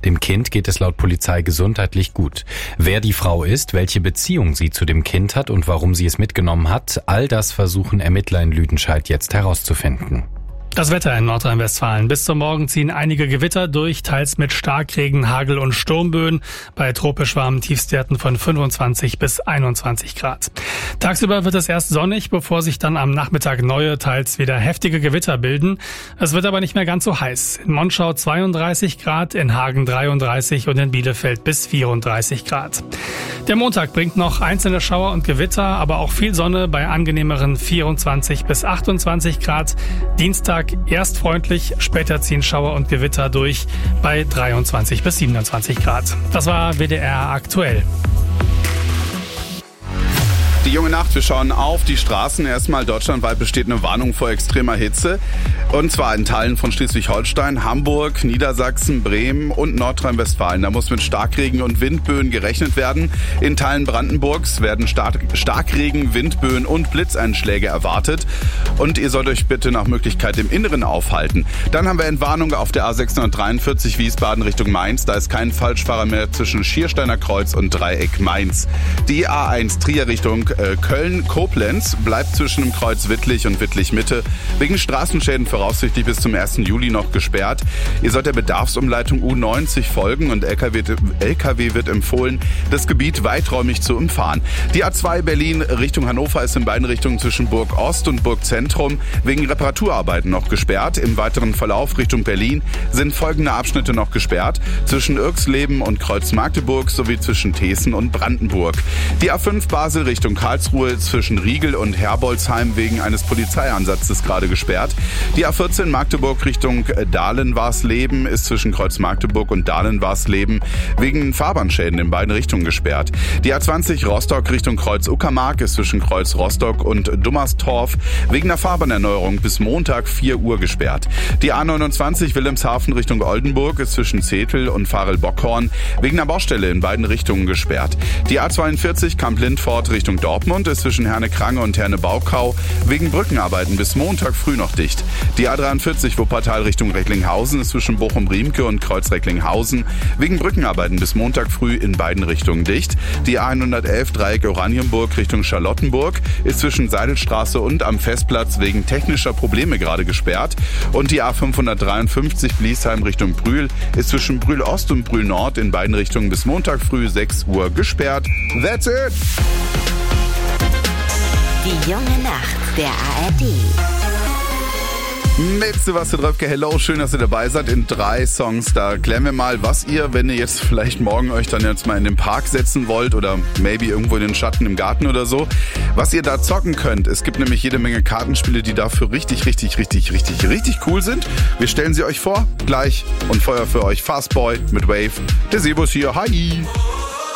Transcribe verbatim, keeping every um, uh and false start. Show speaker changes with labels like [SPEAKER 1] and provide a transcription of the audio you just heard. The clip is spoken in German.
[SPEAKER 1] Dem Kind geht es laut Polizei gesundheitlich gut. Wer die Frau ist, welche Beziehung sie zu dem Kind hat und warum sie es mitgenommen hat, all das versuchen Ermittler in Lüdenscheid jetzt herauszufinden.
[SPEAKER 2] Das Wetter in Nordrhein-Westfalen. Bis zum Morgen ziehen einige Gewitter durch, teils mit Starkregen, Hagel und Sturmböen bei tropisch warmen Tiefstwerten von fünfundzwanzig bis einundzwanzig Grad. Tagsüber wird es erst sonnig, bevor sich dann am Nachmittag neue, teils wieder heftige Gewitter bilden. Es wird aber nicht mehr ganz so heiß. In Monschau zweiunddreißig Grad, in Hagen dreiunddreißig und in Bielefeld bis vierunddreißig Grad. Der Montag bringt noch einzelne Schauer und Gewitter, aber auch viel Sonne bei angenehmeren vierundzwanzig bis achtundzwanzig Grad. Dienstag erst freundlich, später ziehen Schauer und Gewitter durch bei dreiundzwanzig bis siebenundzwanzig Grad. Das war W D R aktuell.
[SPEAKER 3] Die junge Nacht, wir schauen auf die Straßen. Erstmal deutschlandweit besteht eine Warnung vor extremer Hitze. Und zwar in Teilen von Schleswig-Holstein, Hamburg, Niedersachsen, Bremen und Nordrhein-Westfalen. Da muss mit Starkregen und Windböen gerechnet werden. In Teilen Brandenburgs werden Stark- Starkregen, Windböen und Blitzeinschläge erwartet. Und ihr sollt euch bitte nach Möglichkeit im Inneren aufhalten. Dann haben wir Entwarnung auf der A sechshundertdreiundvierzig Wiesbaden Richtung Mainz. Da ist kein Falschfahrer mehr zwischen Schiersteiner Kreuz und Dreieck Mainz. Die A eins Trier Richtung Köln-Koblenz bleibt zwischen dem Kreuz Wittlich und Wittlich-Mitte wegen Straßenschäden voraussichtlich bis zum ersten Juli noch gesperrt. Ihr sollt der Bedarfsumleitung U neunzig folgen und L K W, L K W wird empfohlen, das Gebiet weiträumig zu umfahren. Die A zwei Berlin Richtung Hannover ist in beiden Richtungen zwischen Burg Ost und Burg Zentrum wegen Reparaturarbeiten noch gesperrt. Im weiteren Verlauf Richtung Berlin sind folgende Abschnitte noch gesperrt: zwischen Irxleben und Kreuz Magdeburg sowie zwischen Thesen und Brandenburg. Die A fünf Basel Richtung Karlsruhe zwischen Riegel und Herbolzheim wegen eines Polizeiansatzes gerade gesperrt. Die A vierzehn Magdeburg Richtung Dahlen-Warsleben ist zwischen Kreuz Magdeburg und Dahlen-Warsleben wegen Fahrbahnschäden in beiden Richtungen gesperrt. Die A zwanzig Rostock Richtung Kreuz Uckermark ist zwischen Kreuz Rostock und Dummerstorf wegen einer Fahrbahnerneuerung bis Montag vier Uhr gesperrt. Die A neunundzwanzig Wilhelmshaven Richtung Oldenburg ist zwischen Zetel und Farel-Bockhorn wegen einer Baustelle in beiden Richtungen gesperrt. Die A zweiundvierzig Kamp-Lindfort Richtung Dortmund ist zwischen Herne-Krange und Herne-Baukau wegen Brückenarbeiten bis Montag früh noch dicht. Die A dreiundvierzig Wuppertal Richtung Recklinghausen ist zwischen Bochum-Riemke und Kreuz-Recklinghausen wegen Brückenarbeiten bis Montag früh in beiden Richtungen dicht. Die A hundertelf Dreieck Oranienburg Richtung Charlottenburg ist zwischen Seidelstraße und am Festplatz wegen technischer Probleme gerade gesperrt. Und die A fünfhundertdreiundfünfzig Bliesheim Richtung Brühl ist zwischen Brühl Ost und Brühl Nord in beiden Richtungen bis Montag früh sechs Uhr gesperrt. That's it!
[SPEAKER 4] Die junge Nacht der A R D.
[SPEAKER 3] Mit Sebastian Röpke, hello, schön, dass ihr dabei seid. In drei Songs, da klären wir mal, was ihr, wenn ihr jetzt vielleicht morgen euch dann jetzt mal in den Park setzen wollt oder maybe irgendwo in den Schatten im Garten oder so, was ihr da zocken könnt. Es gibt nämlich jede Menge Kartenspiele, die dafür richtig, richtig, richtig, richtig, richtig cool sind. Wir stellen sie euch vor, gleich, und Feuer für euch Fastboy mit Wave. Der Sebus hier, hi!